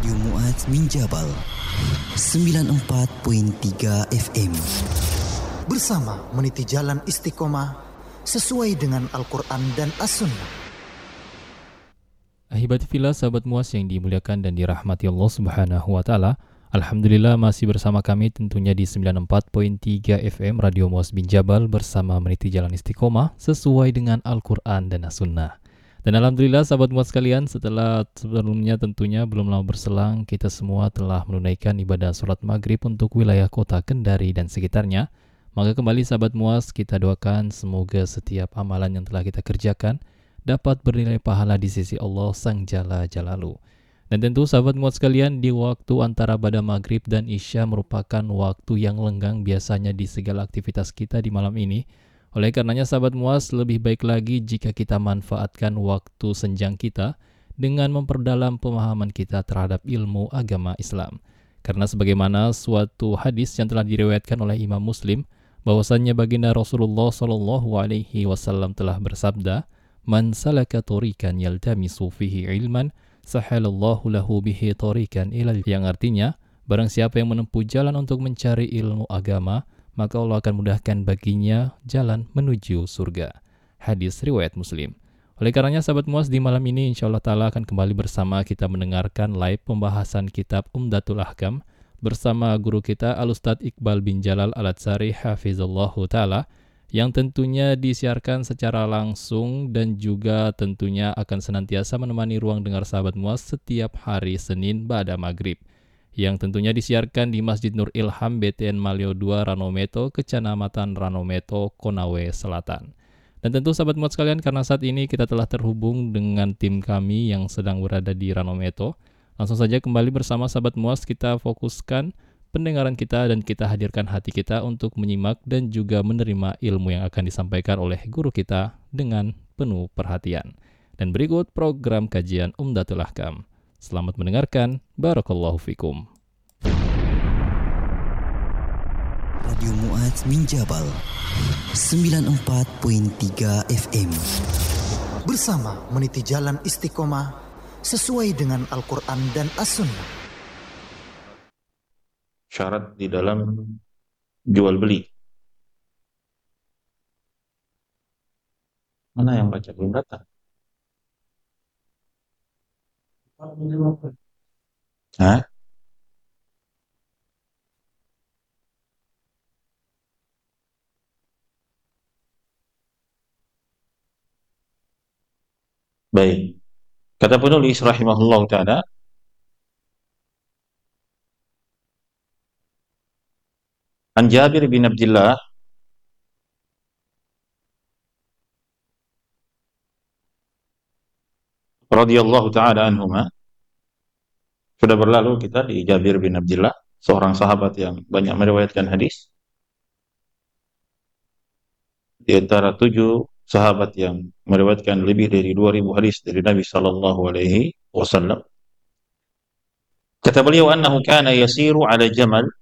Radio Mu'adz Minjabal 94.3 FM. Bersama meniti jalan istiqomah sesuai dengan Al-Quran dan As-Sunnah. Ahibati fillah, sahabat Mu'adz yang dimuliakan dan dirahmati Allah Subhanahu wa taala. Alhamdulillah masih bersama kami tentunya di 94.3 FM Radio Mu'adz Minjabal bersama meniti jalan istiqomah sesuai dengan Al-Quran dan As-Sunnah. Dan alhamdulillah sahabat Mu'adz sekalian, setelah sebelumnya tentunya belum lama berselang kita semua telah menunaikan ibadah sholat maghrib untuk wilayah kota Kendari dan sekitarnya. Maka kembali sahabat Mu'adz, kita doakan semoga setiap amalan yang telah kita kerjakan dapat bernilai pahala di sisi Allah Sang Jalla Jalaluhu. Dan tentu sahabat Mu'adz sekalian, di waktu antara pada maghrib dan isya merupakan waktu yang lenggang biasanya di segala aktivitas kita di malam ini. Oleh karenanya sahabat Mu'adz, lebih baik lagi jika kita manfaatkan waktu senjang kita dengan memperdalam pemahaman kita terhadap ilmu agama Islam. Karena sebagaimana suatu hadis yang telah diriwayatkan oleh Imam Muslim, bahwasannya baginda Rasulullah SAW telah bersabda, "Man salaka tariqan yaltamisu fihi ilman, sahalallahu lahu bihi tariqan ilal," yang artinya, barang siapa yang menempuh jalan untuk mencari ilmu agama, maka Allah akan mudahkan baginya jalan menuju surga. Hadis riwayat Muslim. Oleh karenanya sahabat Mu'adz, di malam ini insyaallah ta'ala akan kembali bersama kita mendengarkan live pembahasan kitab Umdatul Ahkam bersama guru kita Al-Ustadz Iqbal bin Jalal Al-Atsari hafizallahu ta'ala, yang tentunya disiarkan secara langsung dan juga tentunya akan senantiasa menemani ruang dengar sahabat Mu'adz setiap hari Senin ba'da maghrib, yang tentunya disiarkan di Masjid Nur Ilham BTN Malio 2 Ranometo, Kecamatan Ranometo, Konawe Selatan. Dan tentu sahabat Mu'adz sekalian, karena saat ini kita telah terhubung dengan tim kami yang sedang berada di Ranometo, langsung saja kembali bersama sahabat Mu'adz kita fokuskan pendengaran kita dan kita hadirkan hati kita untuk menyimak dan juga menerima ilmu yang akan disampaikan oleh guru kita dengan penuh perhatian. Dan berikut program kajian Umdatul Ahkam. Selamat mendengarkan. Barakallahu fikum. Radio Mu'adz Minjabal 94.3 FM. Bersama meniti jalan istiqomah sesuai dengan Al-Quran dan As-Sunnah. Syarat di dalam jual beli. Mana yang baca belum datang? Hah? Baik. Kata penulis rahimahullah ta'ala, An Jabir bin Abdullah radhiyallahu ta'ala anhuma. Sudah berlalu kita di Jabir bin Abdullah, seorang sahabat yang banyak meriwayatkan hadis. Di antara 7 sahabat yang meriwayatkan lebih dari 2000 hadis dari Nabi sallallahu alaihi wasallam. Kata beliau, annahu kana yasiru ala jamal